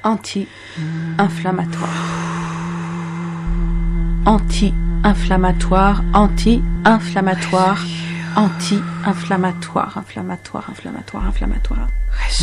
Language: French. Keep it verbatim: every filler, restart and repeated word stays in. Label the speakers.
Speaker 1: anti-inflammatoire. Anti-inflammatoire, anti-inflammatoire, anti-inflammatoire, inflammatoire, inflammatoire, inflammatoire.